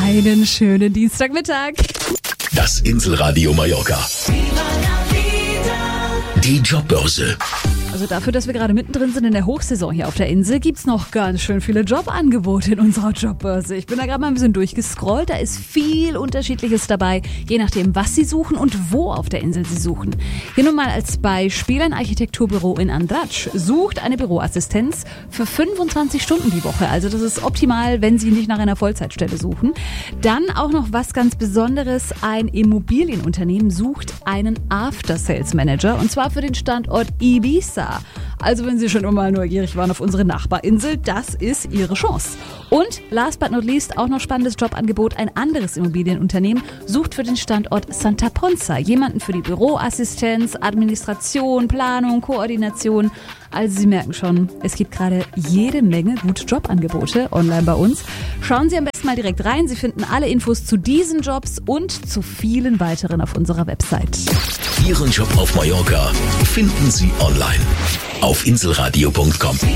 Einen schönen Dienstagmittag. Das Inselradio Mallorca. Die Jobbörse. Also dafür, dass wir gerade mittendrin sind in der Hochsaison hier auf der Insel, gibt's noch ganz schön viele Jobangebote in unserer Jobbörse. Ich bin da gerade mal ein bisschen durchgescrollt. Da ist viel Unterschiedliches dabei, je nachdem, was Sie suchen und wo auf der Insel Sie suchen. Hier nun mal als Beispiel: ein Architekturbüro in Andratx sucht eine Büroassistenz für 25 Stunden die Woche. Also das ist optimal, wenn Sie nicht nach einer Vollzeitstelle suchen. Dann auch noch was ganz Besonderes: ein Immobilienunternehmen sucht einen After-Sales-Manager, und zwar für den Standort Ibiza. Also wenn Sie schon immer mal neugierig waren auf unsere Nachbarinsel, das ist Ihre Chance. Und last but not least auch noch spannendes Jobangebot: ein anderes Immobilienunternehmen sucht für den Standort Santa Ponsa jemanden für die Büroassistenz, Administration, Planung, Koordination. Also Sie merken schon, es gibt gerade jede Menge gute Jobangebote online bei uns. Schauen Sie am besten mal direkt rein. Sie finden alle Infos zu diesen Jobs und zu vielen weiteren auf unserer Website. Ihren Job auf Mallorca finden Sie online auf inselradio.com.